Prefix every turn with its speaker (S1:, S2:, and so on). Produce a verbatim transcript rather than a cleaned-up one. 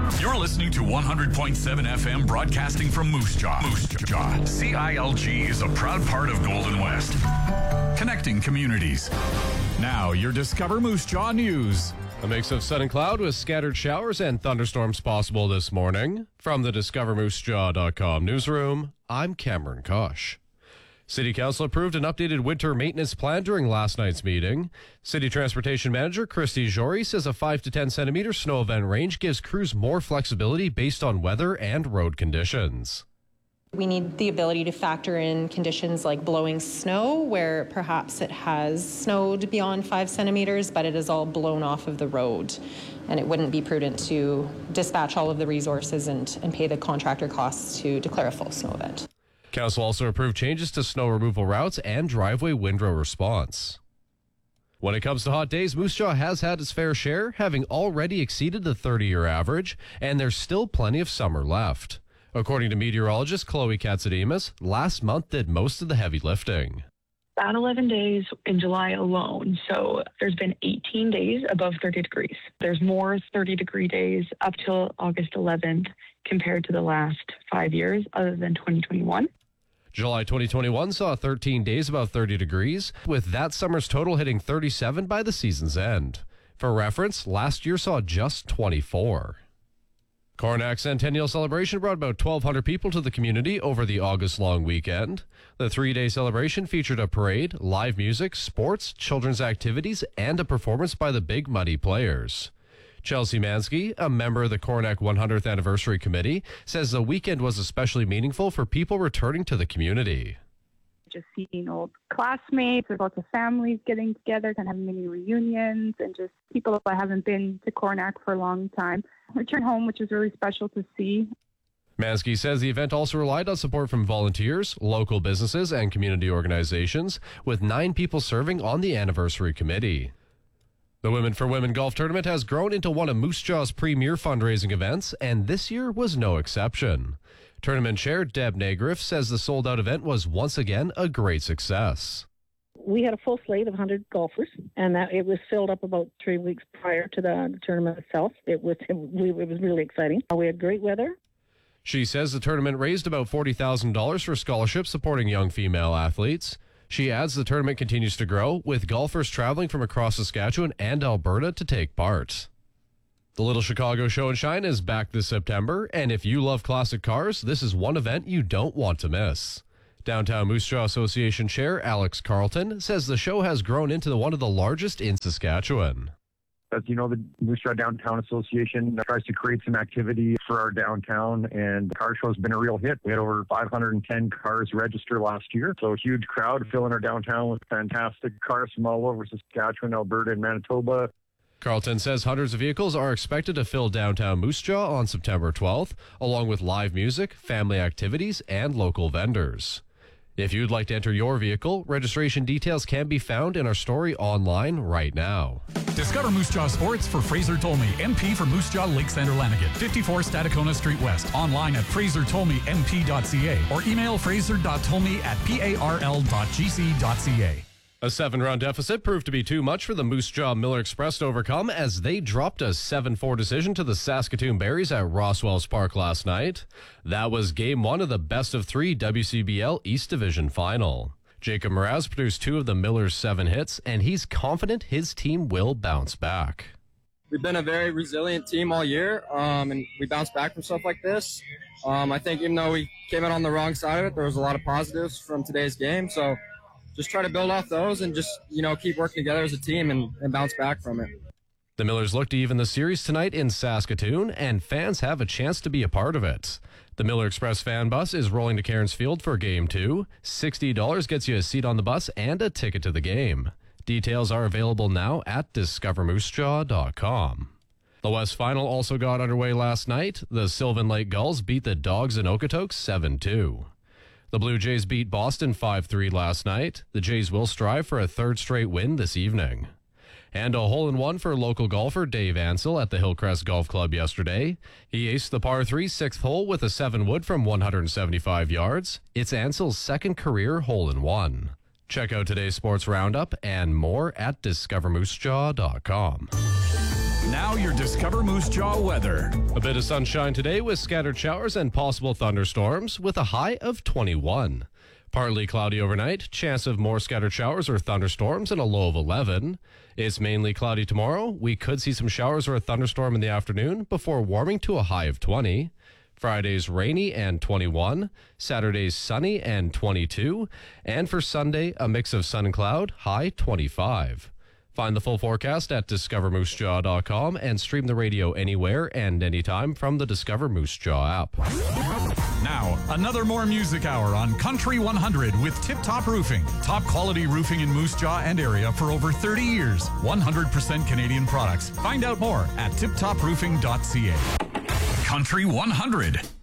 S1: You're listening to one hundred point seven F M broadcasting from Moose Jaw. Moose Jaw. C I L G is a proud part of Golden West. Connecting communities. Now, your Discover Moose Jaw news.
S2: A mix of sun and cloud with scattered showers and thunderstorms possible this morning. From the discover moose jaw dot com newsroom, I'm Cameron Kosh. City Council approved an updated winter maintenance plan during last night's meeting. City Transportation Manager Christy Jory says a five to ten centimeter snow event range gives crews more flexibility based on weather and road conditions.
S3: We need the ability to factor in conditions like blowing snow, where perhaps it has snowed beyond five centimeters, but it is all blown off of the road. And it wouldn't be prudent to dispatch all of the resources and, and pay the contractor costs to declare a full snow event.
S2: Council also approved changes to snow removal routes and driveway windrow response. When it comes to hot days, Moose Jaw has had its fair share, having already exceeded the thirty-year average, and there's still plenty of summer left. According to meteorologist Chloe Katsidimas, last month did most of the heavy lifting.
S4: About eleven days in July alone. So there's been eighteen days above thirty degrees. There's more thirty degree days up till August eleventh compared to the last five years other than twenty twenty-one.
S2: July twenty twenty-one saw thirteen days above thirty degrees, with that summer's total hitting thirty-seven by the season's end. For reference, last year saw just twenty-four. Coronach Centennial Celebration brought about twelve hundred people to the community over the August-long weekend. The three-day celebration featured a parade, live music, sports, children's activities, and a performance by the Big Muddy Players. Chelsea Mansky, a member of the Coronach one hundredth Anniversary Committee, says the weekend was especially meaningful for people returning to the community.
S5: Just seeing old classmates, there's lots of families getting together, kind of having mini reunions, and just people that haven't been to Coronach for a long time return home, which is really special to see.
S2: Mansky says the event also relied on support from volunteers, local businesses, and community organizations, with nine people serving on the anniversary committee. The Women for Women golf tournament has grown into one of Moose Jaw's premier fundraising events, and this year was no exception. Tournament chair Deb Negriff says the sold-out event was once again a great success.
S6: We had a full slate of one hundred golfers, and that it was filled up about three weeks prior to the tournament itself. It was it was really exciting. We had great weather.
S2: She says the tournament raised about forty thousand dollars for scholarships supporting young female athletes. She adds the tournament continues to grow, with golfers traveling from across Saskatchewan and Alberta to take part. The Little Chicago Show and Shine is back this September, and if you love classic cars, this is one event you don't want to miss. Downtown Moose Jaw Association Chair Alex Carlton says the show has grown into one of the largest in Saskatchewan.
S7: As you know, the Moose Jaw Downtown Association tries to create some activity for our downtown, and the car show has been a real hit. We had over five hundred ten cars register last year, so a huge crowd filling our downtown with fantastic cars from all over Saskatchewan, Alberta, and Manitoba.
S2: Carlton says hundreds of vehicles are expected to fill downtown Moose Jaw on September twelfth, along with live music, family activities, and local vendors. If you'd like to enter your vehicle, registration details can be found in our story online right now.
S1: Discover Moose Jaw Sports for Fraser Tolmie, M P for Moose Jaw Lake Center Lanigan, fifty-four Stadacona Street West. Online at fraser tolmie m p dot c a or email fraser dot tolmie at parl dot g c dot c a.
S2: A seven-run deficit proved to be too much for the Moose Jaw Miller Express to overcome as they dropped a seven four decision to the Saskatoon Berries at Roswells Park last night. That was game one of the best-of-three W C B L East Division final. Jacob Mraz produced two of the Millers' seven hits, and he's confident his team will bounce back.
S8: We've been a very resilient team all year, um, and we bounce back from stuff like this. Um, I think even though we came in on the wrong side of it, there was a lot of positives from today's game, so just try to build off those and just, you know, keep working together as a team and, and bounce back from it.
S2: The Millers look to even the series tonight in Saskatoon, and fans have a chance to be a part of it. The Miller Express fan bus is rolling to Cairns Field for Game two. sixty dollars gets you a seat on the bus and a ticket to the game. Details are available now at discover moose jaw dot com. The West Final also got underway last night. The Sylvan Lake Gulls beat the Dogs in Okotoks seven two. The Blue Jays beat Boston five three last night. The Jays will strive for a third straight win this evening. And a hole-in-one for local golfer Dave Ansell at the Hillcrest Golf Club yesterday. He aced the par three sixth hole with a seven wood from one hundred seventy-five yards. It's Ansell's second career hole-in-one. Check out today's sports roundup and more at discover moose jaw dot com.
S1: Now your Discover Moose Jaw weather.
S2: A bit of sunshine today with scattered showers and possible thunderstorms with a high of twenty-one. Partly cloudy overnight, chance of more scattered showers or thunderstorms and a low of eleven. It's mainly cloudy tomorrow. We could see some showers or a thunderstorm in the afternoon before warming to a high of twenty. Friday's rainy and twenty-one. Saturday's sunny and twenty-two. And for Sunday, a mix of sun and cloud, high twenty-five. Find the full forecast at discover moose jaw dot com and stream the radio anywhere and anytime from the Discover Moose Jaw app.
S1: Now, another more music hour on Country one hundred with Tip Top Roofing. Top quality roofing in Moose Jaw and area for over thirty years. one hundred percent Canadian products. Find out more at tip top roofing dot c a. Country one hundred.